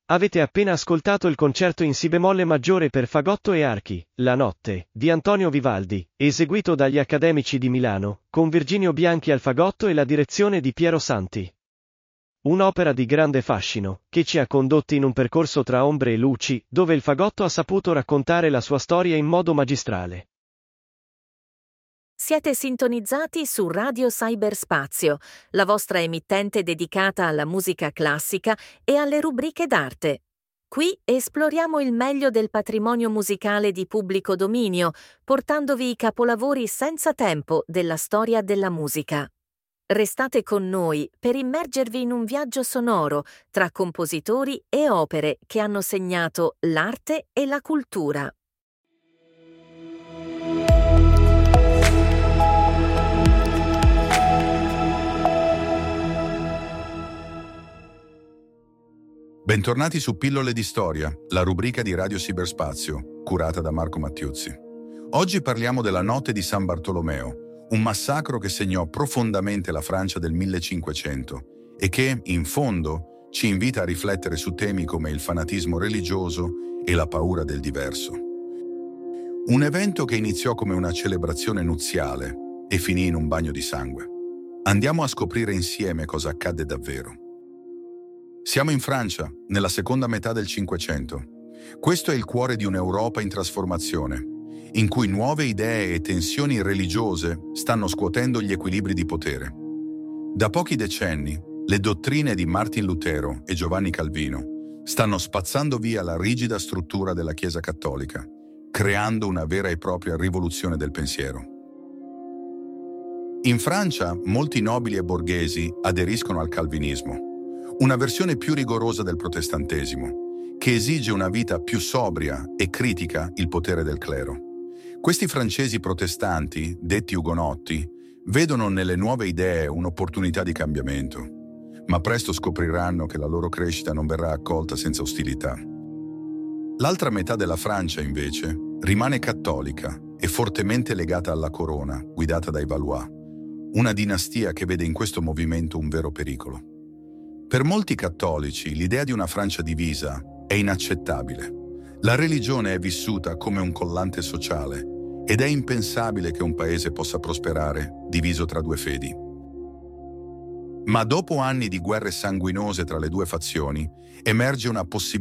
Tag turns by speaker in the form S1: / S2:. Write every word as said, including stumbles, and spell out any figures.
S1: Avete appena ascoltato il concerto in si bemolle maggiore per fagotto e archi, La notte, di Antonio Vivaldi, eseguito dagli Accademici di Milano, con Virginio Bianchi al fagotto e la direzione di Piero Santi. Un'opera di grande fascino, che ci ha condotti in un percorso tra ombre e luci, dove il fagotto ha saputo raccontare la sua storia in modo magistrale.
S2: Siete sintonizzati su Radio Cyberspazio, la vostra emittente dedicata alla musica classica e alle rubriche d'arte. Qui esploriamo il meglio del patrimonio musicale di pubblico dominio, portandovi i capolavori senza tempo della storia della musica. Restate con noi per immergervi in un viaggio sonoro tra compositori e opere che hanno segnato l'arte e la cultura.
S3: Bentornati su Pillole di Storia, la rubrica di Radio Cyberspazio, curata da Marco Mattiuzzi. Oggi parliamo della notte di San Bartolomeo, un massacro che segnò profondamente la Francia del millecinquecento e che, in fondo, ci invita a riflettere su temi come il fanatismo religioso e la paura del diverso. Un evento che iniziò come una celebrazione nuziale e finì in un bagno di sangue. Andiamo a scoprire insieme cosa accadde davvero. Siamo in Francia, nella seconda metà del Cinquecento. Questo è il cuore di un'Europa in trasformazione, in cui nuove idee e tensioni religiose stanno scuotendo gli equilibri di potere. Da pochi decenni, le dottrine di Martin Lutero e Giovanni Calvino stanno spazzando via la rigida struttura della Chiesa cattolica, creando una vera e propria rivoluzione del pensiero. In Francia, molti nobili e borghesi aderiscono al calvinismo, una versione più rigorosa del protestantesimo, che esige una vita più sobria e critica il potere del clero. Questi francesi protestanti, detti ugonotti, vedono nelle nuove idee un'opportunità di cambiamento, ma presto scopriranno che la loro crescita non verrà accolta senza ostilità. L'altra metà della Francia, invece, rimane cattolica e fortemente legata alla corona, guidata dai Valois, una dinastia che vede in questo movimento un vero pericolo. Per molti cattolici l'idea di una Francia divisa è inaccettabile. La religione è vissuta come un collante sociale ed è impensabile che un paese possa prosperare diviso tra due fedi. Ma dopo anni di guerre sanguinose tra le due fazioni, emerge una possibilità